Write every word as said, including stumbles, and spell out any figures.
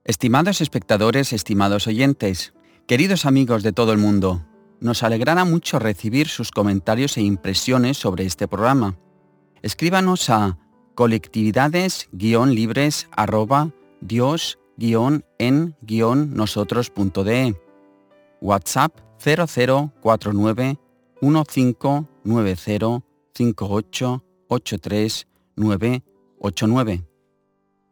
Estimados espectadores, estimados oyentes, queridos amigos de todo el mundo, nos alegrará mucho recibir sus comentarios e impresiones sobre este programa. Escríbanos a colectividades-libres arroba dios-en-nosotros.de, WhatsApp cero cero cuatro nueve uno cinco nueve cero cinco ocho ocho tres nueve ocho nueve.